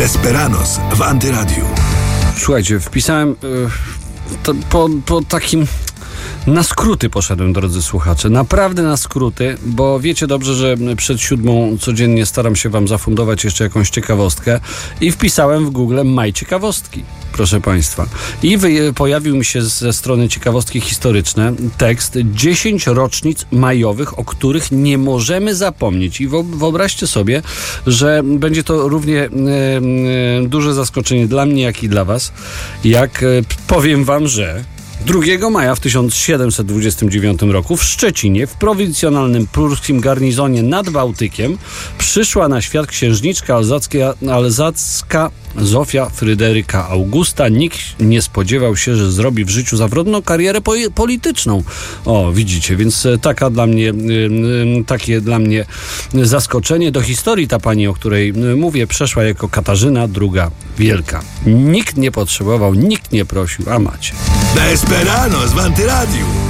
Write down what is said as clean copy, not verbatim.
Desperados w Antyradiu. Słuchajcie, wpisałem po takim... Na skróty poszedłem, drodzy słuchacze. Naprawdę na skróty, bo wiecie dobrze, że przed 7 codziennie staram się wam zafundować jeszcze jakąś ciekawostkę i wpisałem w Google Maj Ciekawostki, proszę państwa. I pojawił mi się ze strony Ciekawostki Historyczne tekst 10 rocznic majowych, o których nie możemy zapomnieć. I wyobraźcie sobie, że będzie to równie duże zaskoczenie dla mnie, jak i dla was, jak powiem wam, że 2 maja w 1729 roku w Szczecinie, w prowincjonalnym pruskim garnizonie nad Bałtykiem, przyszła na świat księżniczka alzacka Zofia Fryderyka Augusta. Nikt nie spodziewał się, że zrobi w życiu zawrotną karierę polityczną. O, widzicie, więc takie dla mnie zaskoczenie. Do historii ta pani, o której mówię, przeszła jako Katarzyna II Wielka. Nikt nie potrzebował, nikt nie prosił, a macie. Desperados w Antyradiu.